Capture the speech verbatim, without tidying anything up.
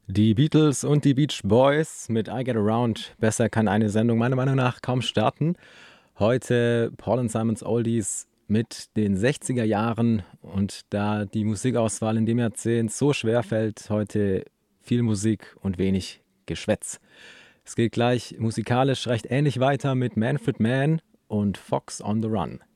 Die Beatles und die Beach Boys mit I Get Around. Besser kann eine Sendung meiner Meinung nach kaum starten. Heute Paul and Simons Oldies mit den sechziger Jahren. Und da die Musikauswahl in dem Jahrzehnt so schwer fällt, heute viel Musik und wenig Geschwätz. Es geht gleich musikalisch recht ähnlich weiter mit Manfred Mann und Fox on the Run.